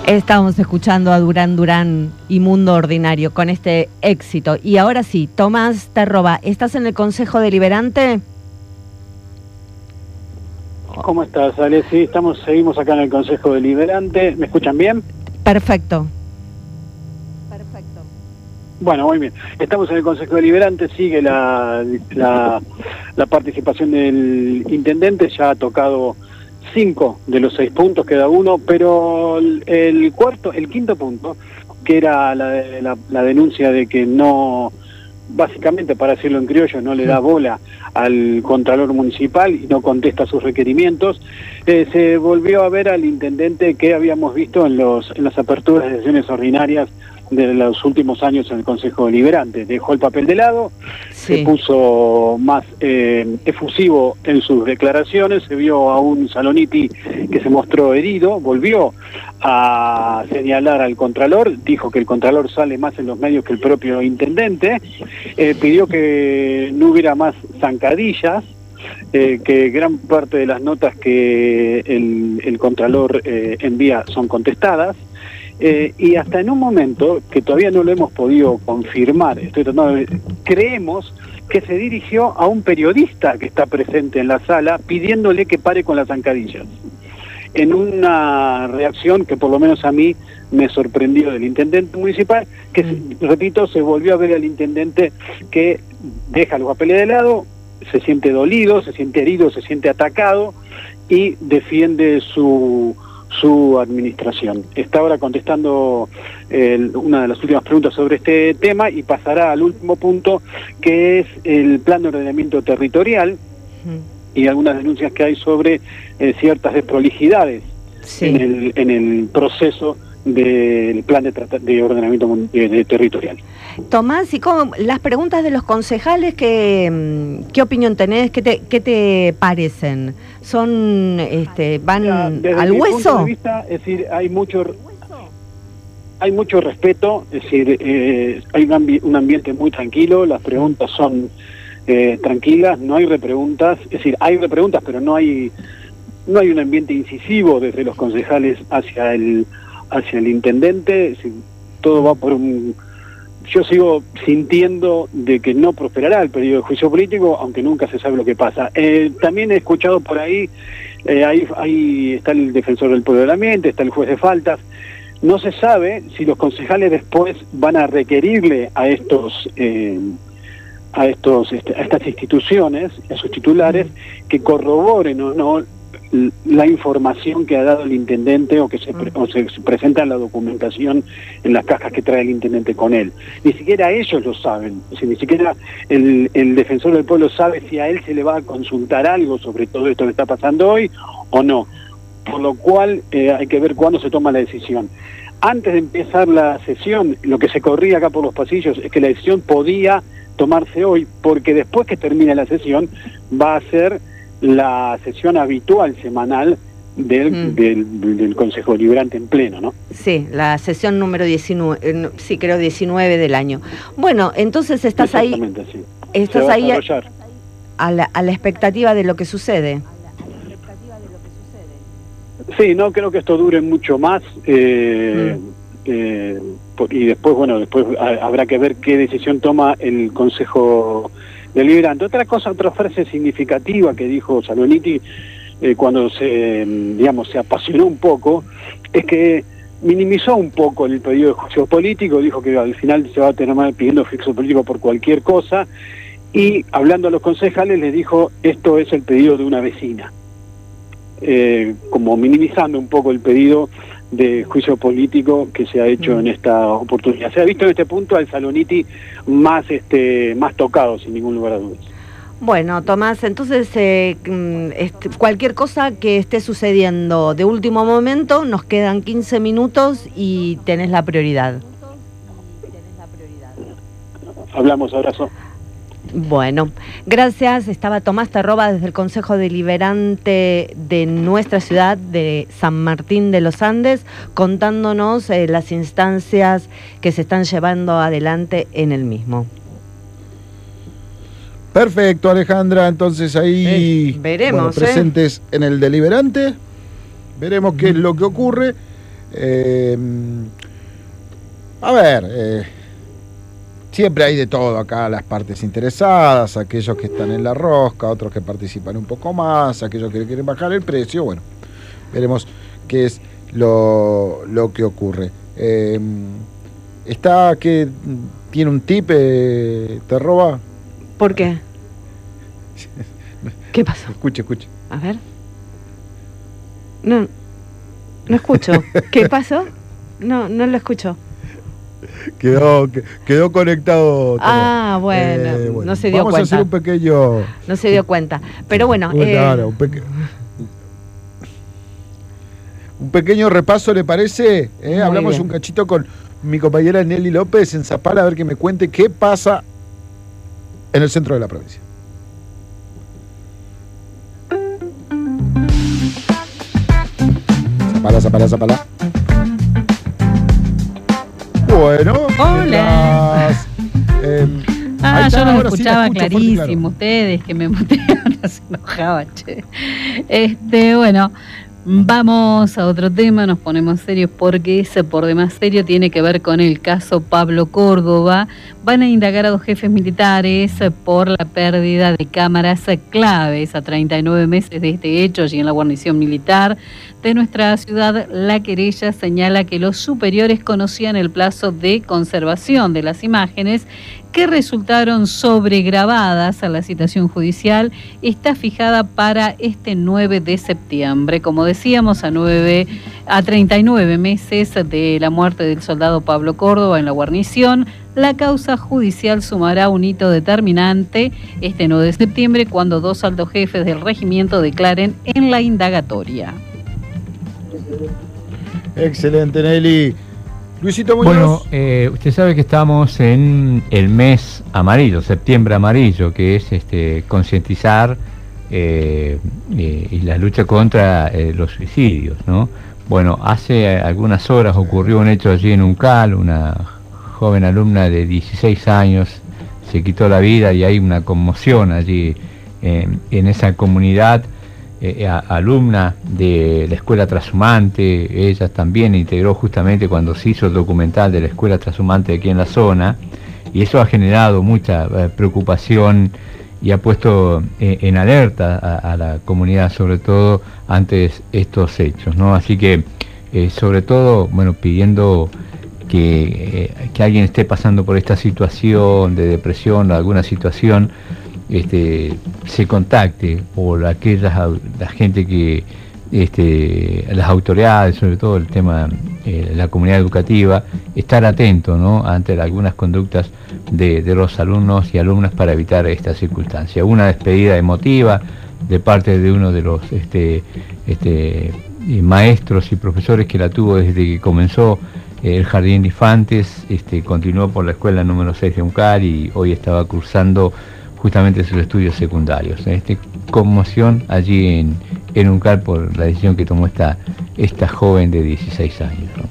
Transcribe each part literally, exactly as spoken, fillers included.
Estamos escuchando a Durán Durán y Mundo Ordinario con este éxito. Y ahora sí, Tomás Terroba, ¿estás en el Consejo Deliberante? ¿Cómo estás, Ale? Sí, estamos, seguimos acá en el Consejo Deliberante. ¿Me escuchan bien? Perfecto. Perfecto. Bueno, muy bien. Estamos en el Consejo Deliberante, sigue la, la, la participación del intendente, ya ha tocado cinco de los seis puntos, queda uno, pero el, el cuarto, el quinto punto, que era la, la, la denuncia de que no, básicamente, para decirlo en criollo, no le da bola al Contralor Municipal y no contesta sus requerimientos, eh, se volvió a ver al intendente que habíamos visto en, los, en las aperturas de sesiones ordinarias de los últimos años en el Consejo Deliberante. Dejó el papel de lado, sí. Se puso más eh, efusivo en sus declaraciones, se vio a un Saloniti que se mostró herido, volvió a señalar al Contralor, dijo que el Contralor sale más en los medios que el propio intendente, eh, pidió que no hubiera más zancadillas, eh, que gran parte de las notas que el, el Contralor eh, envía son contestadas. Eh, y hasta en un momento, que todavía no lo hemos podido confirmar, estoy tratando de, creemos que se dirigió a un periodista que está presente en la sala pidiéndole que pare con las zancadillas. En una reacción que por lo menos a mí me sorprendió del intendente municipal, que, mm. repito, se volvió a ver al intendente que deja los papeles de lado, se siente dolido, se siente herido, se siente atacado y defiende su... su administración. Está ahora contestando eh, una de las últimas preguntas sobre este tema y pasará al último punto, que es el plan de ordenamiento territorial mm. y algunas denuncias que hay sobre eh, ciertas desprolijidades sí. en, el, en el proceso del plan de, de ordenamiento de, de territorial. Tomás, ¿y cómo, las preguntas de los concejales, qué, qué opinión tenés? ¿Qué te, qué te parecen? ¿Son, este, van Mira, al hueso? Punto de vista, es decir, hay mucho, hay mucho respeto, es decir, eh, hay un, ambi un ambiente muy tranquilo, las preguntas son eh, tranquilas, no hay repreguntas, es decir, hay repreguntas, pero no hay, no hay un ambiente incisivo desde los concejales hacia el hacia el intendente, todo va por un... Yo sigo sintiendo de que no prosperará el periodo de juicio político, aunque nunca se sabe lo que pasa. Eh, también he escuchado por ahí, eh, ahí, ahí está el defensor del pueblo del ambiente, está el juez de faltas. No se sabe si los concejales después van a requerirle a estos... Eh, a estos este, a estas instituciones, a sus titulares, que corroboren o no la información que ha dado el intendente o que se, pre o se presenta en la documentación en las cajas que trae el intendente con él. Ni siquiera ellos lo saben, o sea, ni siquiera el, el defensor del pueblo sabe si a él se le va a consultar algo sobre todo esto que está pasando hoy o no, por lo cual eh, hay que ver cuándo se toma la decisión. Antes de empezar la sesión, lo que se corría acá por los pasillos es que la decisión podía tomarse hoy, porque después que termine la sesión va a ser la sesión habitual semanal del, mm. del, del Consejo Deliberante en pleno, ¿no? Sí, la sesión número diecinueve, eh, sí, creo diecinueve del año. Bueno, entonces estás ahí, sí. estás ahí a, a, la, a la expectativa de lo que sucede. Sí, no creo que esto dure mucho más, eh, mm. eh, y después, bueno, después habrá que ver qué decisión toma el Consejo Deliberante. Otra cosa, otra frase significativa que dijo Saloniti eh, cuando se, digamos, se apasionó un poco, es que minimizó un poco el pedido de juicio político, dijo que al final se va a terminar pidiendo juicio político por cualquier cosa, y hablando a los concejales les dijo, esto es el pedido de una vecina, eh, como minimizando un poco el pedido de juicio político que se ha hecho mm. en esta oportunidad. Se ha visto en este punto al Saloniti más este más tocado, sin ningún lugar a dudas. Bueno, Tomás, entonces eh, este, cualquier cosa que esté sucediendo de último momento, nos quedan quince minutos y tenés la prioridad. Hablamos, abrazo. Bueno, gracias. Estaba Tomás Terroba desde el Consejo Deliberante de nuestra ciudad de San Martín de los Andes, contándonos eh, las instancias que se están llevando adelante en el mismo. Perfecto, Alejandra. Entonces ahí eh, veremos, bueno, presentes eh. en el Deliberante, veremos qué es lo que ocurre. Eh, a ver, eh, siempre hay de todo acá, las partes interesadas, aquellos que están en la rosca, otros que participan un poco más, aquellos que quieren bajar el precio. Bueno, veremos qué es lo, lo que ocurre. Eh, ¿Está que tiene un tip, eh, te roba? ¿Por qué? ¿Qué pasó? Escuche, escuche. A ver. No, no escucho. ¿Qué pasó? No, no lo escucho. Quedó, quedó conectado. Ah, bueno, eh, bueno, no se dio vamos cuenta. Vamos a hacer un pequeño... No se dio cuenta. Pero bueno... Bueno, eh... claro, un, peque... un pequeño repaso, ¿le parece? ¿Eh? Hablamos bien. Un cachito con mi compañera Nelly López en Zapala, a ver que me cuente qué pasa en el centro de la provincia. Zapala, Zapala, Zapala. Bueno. Hola. Eh, ah, yo los escuchaba sí, clarísimo. Claro. Ustedes que me mutearon, se enojaba, che. Este, bueno, vamos a otro tema, nos ponemos serios porque ese por demás serio tiene que ver con el caso Pablo Córdoba. Van a indagar a dos jefes militares por la pérdida de cámaras claves a treinta y nueve meses de este hecho allí en la guarnición militar de nuestra ciudad. La querella señala que los superiores conocían el plazo de conservación de las imágenes que resultaron sobregrabadas a la citación judicial. Está fijada para este nueve de septiembre. Como decíamos, a, nueve, a treinta y nueve meses de la muerte del soldado Pablo Córdoba en la guarnición, la causa judicial sumará un hito determinante este nueve de septiembre cuando dos altos jefes del regimiento declaren en la indagatoria. Excelente, Nelly. Luisito Muñoz. Bueno, eh, usted sabe que estamos en el mes amarillo, septiembre amarillo, que es este concientizar eh, eh, y la lucha contra eh, los suicidios, ¿no? Bueno, hace algunas horas ocurrió un hecho allí en Uncal, una joven alumna de dieciséis años se quitó la vida y hay una conmoción allí eh, en esa comunidad. Eh, a, alumna de la Escuela Trashumante, ella también integró justamente cuando se hizo el documental de la Escuela Trashumante aquí en la zona, y eso ha generado mucha eh, preocupación y ha puesto eh, en alerta a, a la comunidad, sobre todo ante estos hechos, ¿no? Así que, eh, sobre todo, bueno, pidiendo que, eh, que alguien esté pasando por esta situación de depresión o alguna situación, Este, se contacte por aquellas la gente que este, las autoridades, sobre todo el tema eh, la comunidad educativa, estar atento, ¿no?, ante algunas conductas de, de los alumnos y alumnas para evitar esta circunstancia. Una despedida emotiva de parte de uno de los este, este, maestros y profesores que la tuvo desde que comenzó eh, el Jardín de Infantes, este, continuó por la escuela número seis de Uncal y hoy estaba cursando justamente sus estudios secundarios. Este, conmoción allí en, en Uncal por la decisión que tomó esta, esta joven de dieciséis años, ¿no?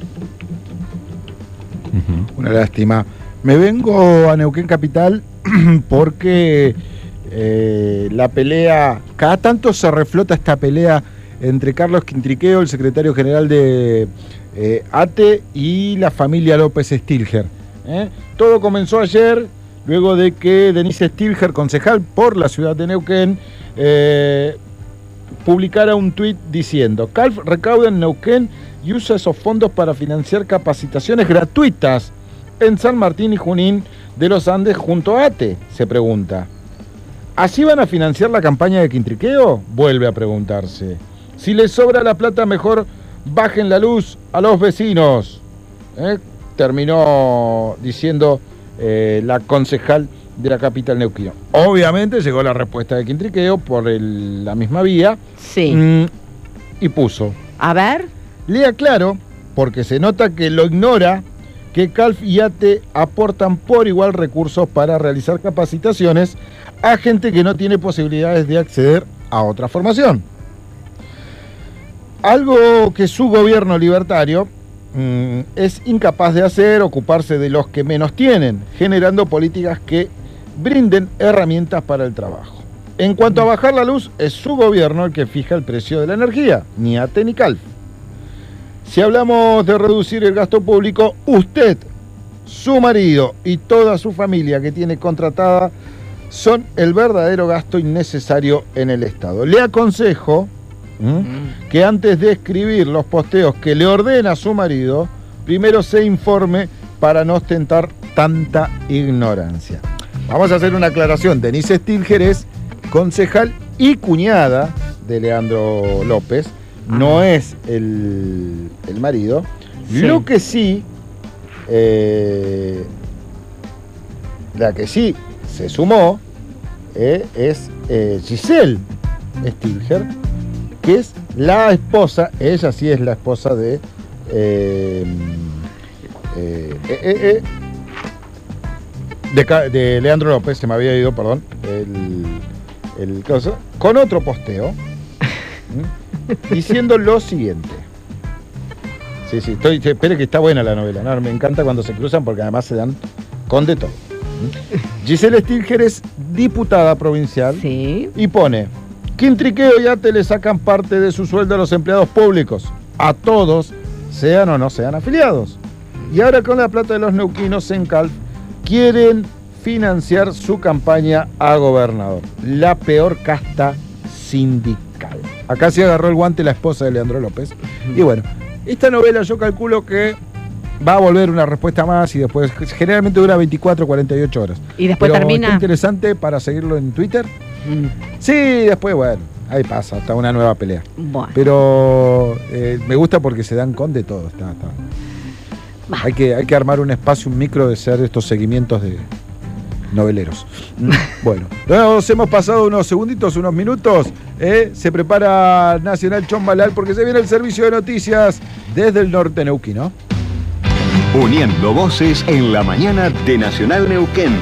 Uh-huh. Una lástima. Me vengo a Neuquén Capital porque eh, la pelea, cada tanto se reflota esta pelea entre Carlos Quintriqueo, el secretario general de eh, A T E, y la familia López Stilger. ¿eh? Todo comenzó ayer, luego de que Denise Stilger, concejal por la ciudad de Neuquén, eh, publicara un tuit diciendo: C A L F recauda en Neuquén y usa esos fondos para financiar capacitaciones gratuitas en San Martín y Junín de los Andes junto a A T E, se pregunta. ¿Así van a financiar la campaña de Quintriqueo? Vuelve a preguntarse. Si les sobra la plata, mejor bajen la luz a los vecinos. ¿Eh? Terminó diciendo eh, la concejal de la capital neuquina. Obviamente llegó la respuesta de Quintriqueo por el, la misma vía. Sí. Mmm, y puso. A ver. Le aclaro, porque se nota que lo ignora, que C A L F y A T E aportan por igual recursos para realizar capacitaciones a gente que no tiene posibilidades de acceder a otra formación. Algo que su gobierno libertario mmm, es incapaz de hacer, ocuparse de los que menos tienen, generando políticas que brinden herramientas para el trabajo. En cuanto a bajar la luz, es su gobierno el que fija el precio de la energía, ni A T E ni C A L F. Si hablamos de reducir el gasto público, usted, su marido y toda su familia que tiene contratada son el verdadero gasto innecesario en el Estado. Le aconsejo ¿Mm? que antes de escribir los posteos que le ordena a su marido, primero se informe para no ostentar tanta ignorancia. Vamos a hacer una aclaración. Denise Stilger es concejal y cuñada de Leandro López, no es el, el marido. Sí. Lo que sí, eh, la que sí se sumó eh, es eh, Giselle Stilger, que es la esposa, ella sí es la esposa de, eh, eh, eh, eh, de, de Leandro López, se me había ido, perdón, el, el caso, con otro posteo, diciendo lo siguiente. Sí, sí, estoy, espere que está buena la novela, ¿no? Me encanta cuando se cruzan porque además se dan con de todo. Giselle Stilger es diputada provincial, sí, y pone: Quintriqueo y ATE le sacan parte de su sueldo a los empleados públicos, a todos, sean o no sean afiliados. Y ahora con la plata de los neuquinos, Sencalf quieren financiar su campaña a gobernador. La peor casta sindical. Acá se agarró el guante la esposa de Leandro López. Y bueno, esta novela yo calculo que va a volver una respuesta más y después generalmente dura veinticuatro, cuarenta y ocho horas. Y después Pero termina. Está interesante para seguirlo en Twitter. Mm. Sí, después, bueno, ahí pasa, hasta una nueva pelea. Bueno. Pero eh, me gusta porque se dan con de todo. Está, está. Hay que, hay que armar un espacio, un micro de hacer estos seguimientos de noveleros. Bueno, nos hemos pasado unos segunditos, unos minutos. ¿eh? Se prepara Nacional Chombalal porque se viene el servicio de noticias desde el norte neuquino. Uniendo voces en la mañana de Nacional Neuquén.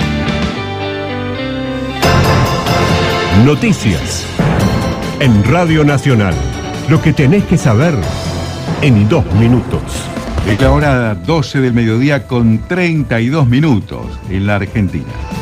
Noticias en Radio Nacional. Lo que tenés que saber en dos minutos. Es la hora doce del mediodía con treinta y dos minutos en la Argentina.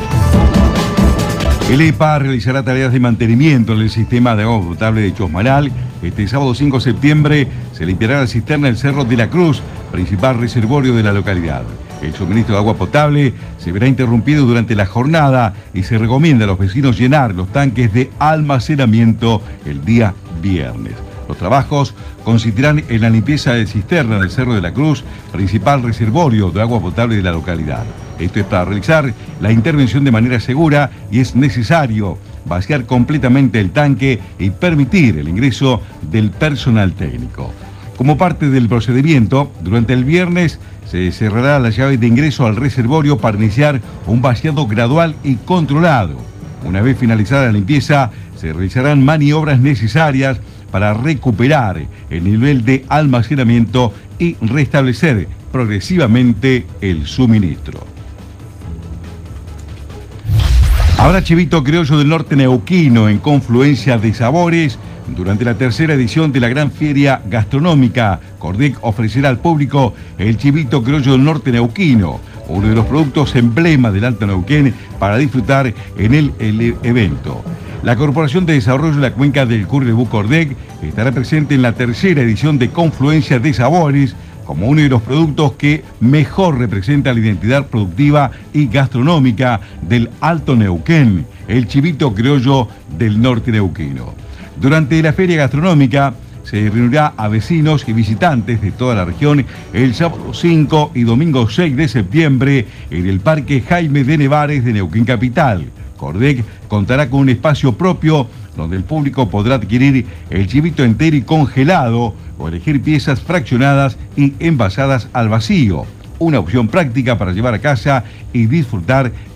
El E P A realizará tareas de mantenimiento en el sistema de agua potable de Chosmalal. Este sábado cinco de septiembre se limpiará la cisterna del Cerro de la Cruz, principal reservorio de la localidad. El suministro de agua potable se verá interrumpido durante la jornada y se recomienda a los vecinos llenar los tanques de almacenamiento el día viernes. Los trabajos consistirán en la limpieza de cisterna del Cerro de la Cruz, principal reservorio de agua potable de la localidad. Esto es para realizar la intervención de manera segura y es necesario vaciar completamente el tanque y permitir el ingreso del personal técnico. Como parte del procedimiento, durante el viernes se cerrará la llave de ingreso al reservorio para iniciar un vaciado gradual y controlado. Una vez finalizada la limpieza, se realizarán maniobras necesarias para recuperar el nivel de almacenamiento y restablecer progresivamente el suministro. Habrá chivito criollo del norte neuquino en confluencia de sabores. Durante la tercera edición de la Gran Feria Gastronómica, Cordec ofrecerá al público el chivito criollo del norte neuquino, uno de los productos emblema del Alto Neuquén para disfrutar en el, el evento. La Corporación de Desarrollo de la Cuenca del Currebú Cordec estará presente en la tercera edición de Confluencia de Sabores como uno de los productos que mejor representa la identidad productiva y gastronómica del Alto Neuquén, el chivito criollo del norte neuquino. Durante la feria gastronómica se reunirá a vecinos y visitantes de toda la región el sábado cinco y domingo seis de septiembre en el Parque Jaime de Nevares de Neuquén Capital. Cordec contará con un espacio propio donde el público podrá adquirir el chivito entero y congelado o elegir piezas fraccionadas y envasadas al vacío. Una opción práctica para llevar a casa y disfrutar